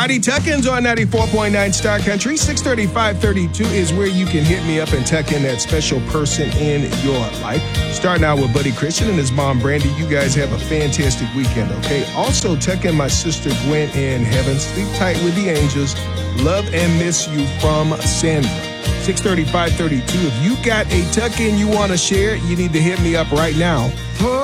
Friday Tuck-Ins on 94.9 Star Country. 630, 532 is where you can hit me up and tuck in that special person in your life. Starting out with Buddy Christian and his mom, Brandy. You guys have a fantastic weekend, okay? Also, tuck in my sister, Gwen, in heaven. Sleep tight with the angels. Love and miss you from Sandra. 630, 532. If you got a tuck-in you want to share, you need to hit me up right now.